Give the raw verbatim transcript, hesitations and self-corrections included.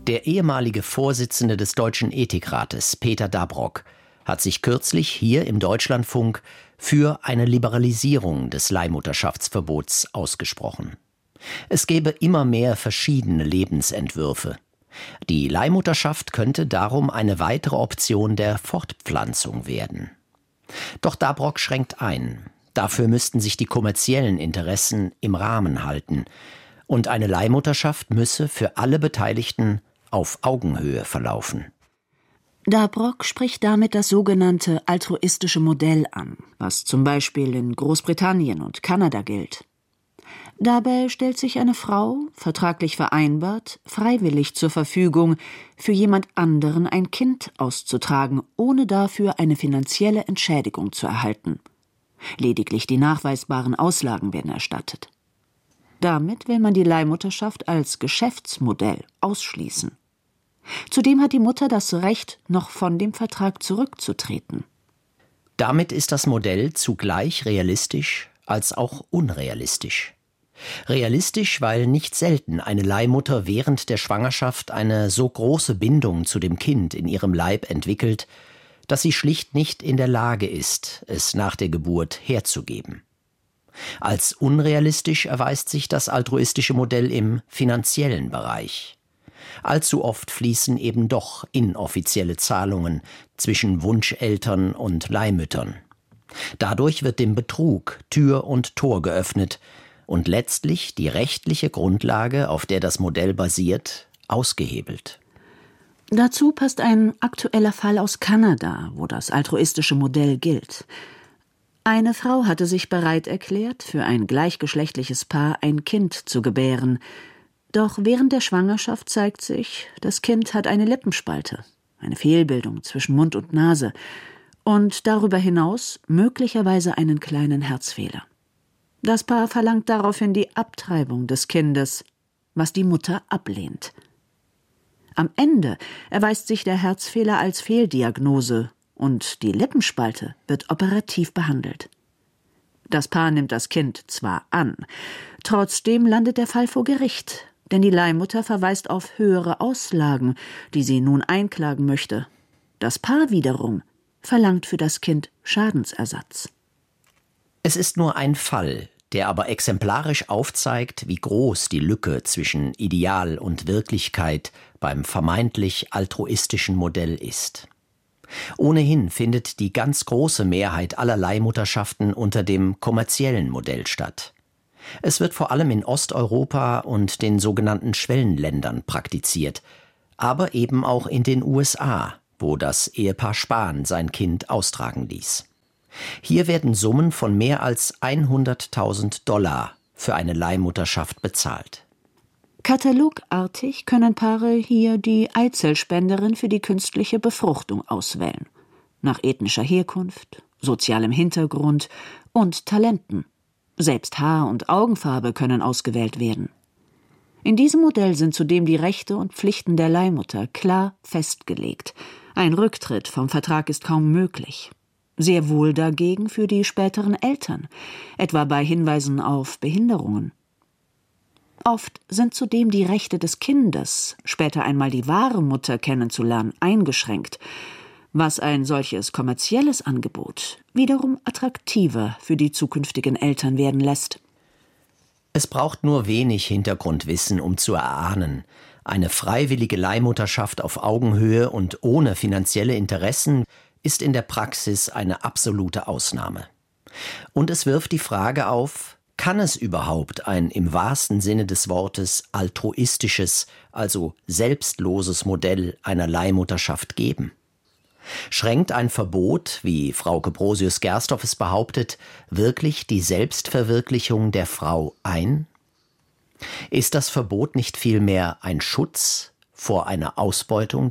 Der ehemalige Vorsitzende des Deutschen Ethikrates, Peter Dabrock, hat sich kürzlich hier im Deutschlandfunk für eine Liberalisierung des Leihmutterschaftsverbots ausgesprochen. Es gebe immer mehr verschiedene Lebensentwürfe. Die Leihmutterschaft könnte darum eine weitere Option der Fortpflanzung werden. Doch Dabrock schränkt ein. Dafür müssten sich die kommerziellen Interessen im Rahmen halten. Und eine Leihmutterschaft müsse für alle Beteiligten auf Augenhöhe verlaufen. Dabrock spricht damit das sogenannte altruistische Modell an, was zum Beispiel in Großbritannien und Kanada gilt. Dabei stellt sich eine Frau, vertraglich vereinbart, freiwillig zur Verfügung, für jemand anderen ein Kind auszutragen, ohne dafür eine finanzielle Entschädigung zu erhalten. Lediglich die nachweisbaren Auslagen werden erstattet. Damit will man die Leihmutterschaft als Geschäftsmodell ausschließen. Zudem hat die Mutter das Recht, noch von dem Vertrag zurückzutreten. Damit ist das Modell zugleich realistisch als auch unrealistisch. Realistisch, weil nicht selten eine Leihmutter während der Schwangerschaft eine so große Bindung zu dem Kind in ihrem Leib entwickelt, dass sie schlicht nicht in der Lage ist, es nach der Geburt herzugeben. Als unrealistisch erweist sich das altruistische Modell im finanziellen Bereich. Allzu oft fließen eben doch inoffizielle Zahlungen zwischen Wunscheltern und Leihmüttern. Dadurch wird dem Betrug Tür und Tor geöffnet und letztlich die rechtliche Grundlage, auf der das Modell basiert, ausgehebelt. Dazu passt ein aktueller Fall aus Kanada, wo das altruistische Modell gilt. Eine Frau hatte sich bereit erklärt, für ein gleichgeschlechtliches Paar ein Kind zu gebären. Doch während der Schwangerschaft zeigt sich, das Kind hat eine Lippenspalte, eine Fehlbildung zwischen Mund und Nase und darüber hinaus möglicherweise einen kleinen Herzfehler. Das Paar verlangt daraufhin die Abtreibung des Kindes, was die Mutter ablehnt. Am Ende erweist sich der Herzfehler als Fehldiagnose und die Lippenspalte wird operativ behandelt. Das Paar nimmt das Kind zwar an, trotzdem landet der Fall vor Gericht, denn die Leihmutter verweist auf höhere Auslagen, die sie nun einklagen möchte. Das Paar wiederum verlangt für das Kind Schadensersatz. Es ist nur ein Fall, der aber exemplarisch aufzeigt, wie groß die Lücke zwischen Ideal und Wirklichkeit beim vermeintlich altruistischen Modell ist. Ohnehin findet die ganz große Mehrheit aller Leihmutterschaften unter dem kommerziellen Modell statt. Es wird vor allem in Osteuropa und den sogenannten Schwellenländern praktiziert, aber eben auch in den U S A, wo das Ehepaar Spahn sein Kind austragen ließ. Hier werden Summen von mehr als hunderttausend Dollar für eine Leihmutterschaft bezahlt. Katalogartig können Paare hier die Eizellspenderin für die künstliche Befruchtung auswählen. Nach ethnischer Herkunft, sozialem Hintergrund und Talenten. Selbst Haar- und Augenfarbe können ausgewählt werden. In diesem Modell sind zudem die Rechte und Pflichten der Leihmutter klar festgelegt. Ein Rücktritt vom Vertrag ist kaum möglich. Sehr wohl dagegen für die späteren Eltern, etwa bei Hinweisen auf Behinderungen. Oft sind zudem die Rechte des Kindes, später einmal die wahre Mutter kennenzulernen, eingeschränkt, was ein solches kommerzielles Angebot wiederum attraktiver für die zukünftigen Eltern werden lässt. Es braucht nur wenig Hintergrundwissen, um zu erahnen, eine freiwillige Leihmutterschaft auf Augenhöhe und ohne finanzielle Interessen ist in der Praxis eine absolute Ausnahme. Und es wirft die Frage auf, kann es überhaupt ein im wahrsten Sinne des Wortes altruistisches, also selbstloses Modell einer Leihmutterschaft geben? Schränkt ein Verbot, wie Frauke Brosius-Gersdorf es behauptet, wirklich die Selbstverwirklichung der Frau ein? Ist das Verbot nicht vielmehr ein Schutz vor einer Ausbeutung